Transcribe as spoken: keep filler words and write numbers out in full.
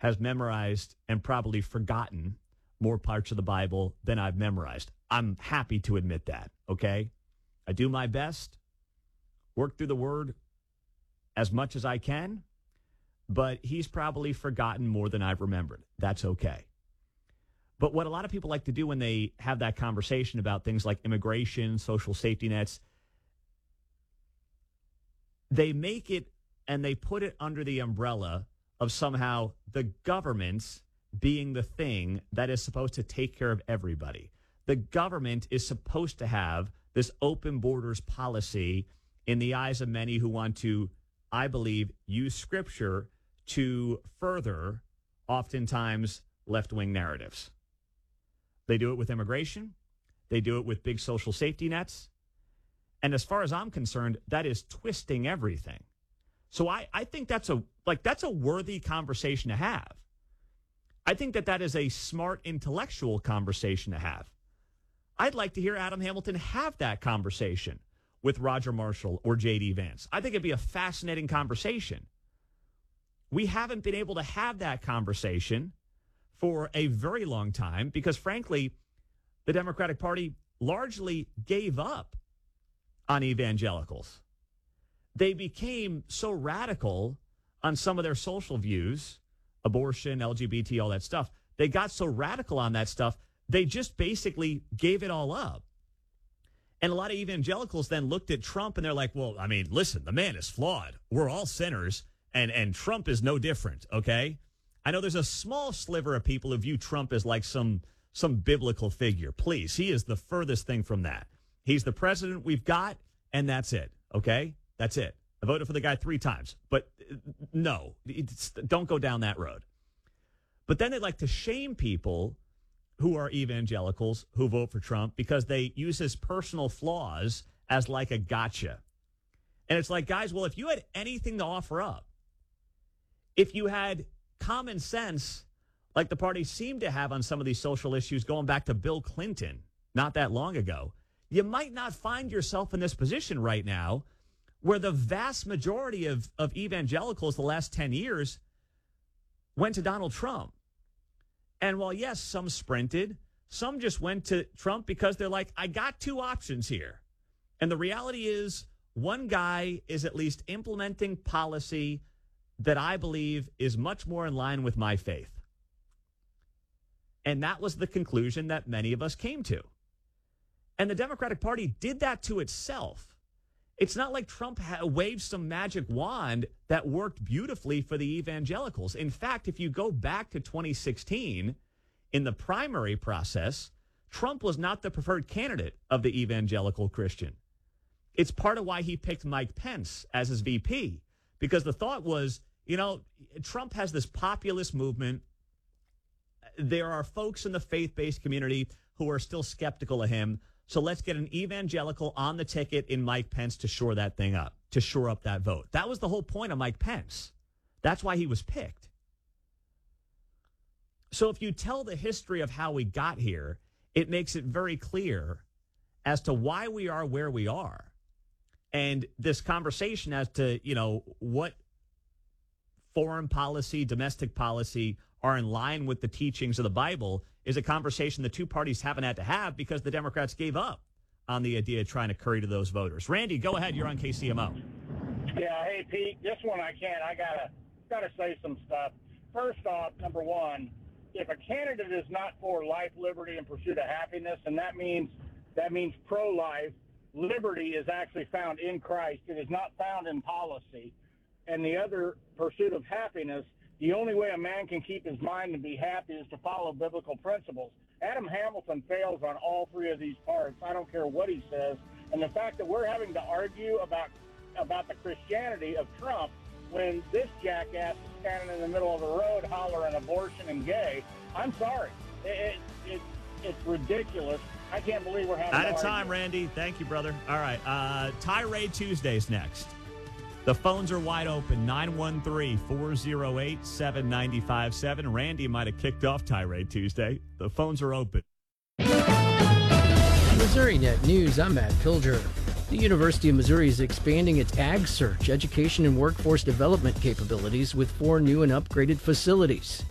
has memorized and probably forgotten more parts of the Bible than I've memorized. I'm happy to admit that, okay? I do my best, work through the Word as much as I can, but he's probably forgotten more than I've remembered. That's okay. But what a lot of people like to do when they have that conversation about things like immigration, social safety nets, they make it and they put it under the umbrella of somehow the government being the thing that is supposed to take care of everybody. The government is supposed to have this open borders policy in the eyes of many who want to, I believe, use Scripture to further, oftentimes, left-wing narratives. They do it with immigration. They do it with big social safety nets. And as far as I'm concerned, that is twisting everything. So I, I think that's a like that's a worthy conversation to have. I think that that is a smart intellectual conversation to have. I'd like to hear Adam Hamilton have that conversation with Roger Marshall or J D Vance. I think it'd be a fascinating conversation. We haven't been able to have that conversation for a very long time because, frankly, the Democratic Party largely gave up on evangelicals. They became so radical on some of their social views, abortion, L G B T, all that stuff. They got so radical on that stuff, they just basically gave it all up. And a lot of evangelicals then looked at Trump and they're like, well, I mean, listen, the man is flawed. We're all sinners, and, and Trump is no different, okay? I know there's a small sliver of people who view Trump as like some, some biblical figure. Please, he is the furthest thing from that. He's the president we've got, and that's it, okay? That's it. I voted for the guy three times, but no, it's, don't go down that road. But then they like to shame people who are evangelicals who vote for Trump because they use his personal flaws as like a gotcha. And it's like, guys, well, if you had anything to offer up, if you had common sense like the party seemed to have on some of these social issues going back to Bill Clinton not that long ago, you might not find yourself in this position right now where the vast majority of, of evangelicals the last ten years went to Donald Trump. And while, yes, some sprinted, some just went to Trump because they're like, I got two options here. And the reality is one guy is at least implementing policy that I believe is much more in line with my faith. And that was the conclusion that many of us came to. And the Democratic Party did that to itself. It's not like Trump ha- waved some magic wand that worked beautifully for the evangelicals. In fact, if you go back to twenty sixteen, in the primary process, Trump was not the preferred candidate of the evangelical Christian. It's part of why he picked Mike Pence as his V P, because the thought was, you know, Trump has this populist movement. There are folks in the faith-based community who are still skeptical of him. So let's get an evangelical on the ticket in Mike Pence to shore that thing up, to shore up that vote. That was the whole point of Mike Pence. That's why he was picked. So if you tell the history of how we got here, it makes it very clear as to why we are where we are. And this conversation as to, you know, what foreign policy, domestic policy are in line with the teachings of the Bible is a conversation the two parties haven't had to have because the Democrats gave up on the idea of trying to curry to those voters. Randy, go ahead. You're on K C M O. Yeah, hey, Pete, this one I can't. I got to gotta say some stuff. First off, number one, if a candidate is not for life, liberty, and pursuit of happiness, and that means that means pro-life, liberty is actually found in Christ. It is not found in policy. And the other, pursuit of happiness, the only way a man can keep his mind and be happy is to follow biblical principles. Adam Hamilton fails on all three of these parts. I don't care what he says. And the fact that we're having to argue about about the Christianity of Trump when this jackass is standing in the middle of the road hollering abortion and gay, I'm sorry. It, it, it, it's ridiculous. I can't believe we're having Out to of time, argue. Randy. Thank you, brother. All right. Uh, Tirade Tuesday's next. The phones are wide open, nine one three, four oh eight, seven nine five seven. Randy might have kicked off Tirade Tuesday. The phones are open. Missouri Net News, I'm Matt Pilger. The University of Missouri is expanding its Ag Search education and workforce development capabilities with four new and upgraded facilities.